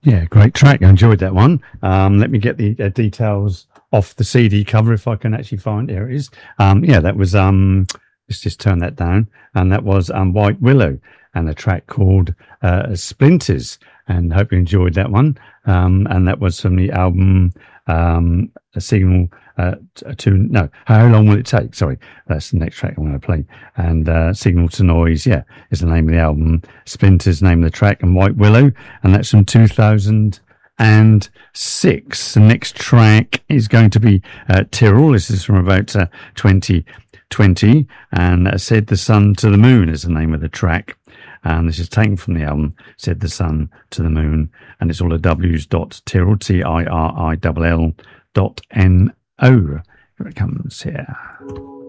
Yeah, great track. I enjoyed that one. Let me get the details off the CD cover if I can actually find it. Here it is. Yeah, that was let's just turn that down. And that was White Willow and a track called Splinters. And hope you enjoyed that one. And that was from the album A Signal to No. How Long Will It Take? Sorry, that's the next track I'm going to play. And Signal to Noise, yeah, is the name of the album. Splinters, name of the track, and White Willow, and that's from 2006. The next track is going to be Tyrrell. This is from about 2020, and Said the Sun to the Moon is the name of the track. And this is taken from the album Said the Sun to the Moon, and it's all the W's dot Tyrrell, Tirrill.no. Here it comes here.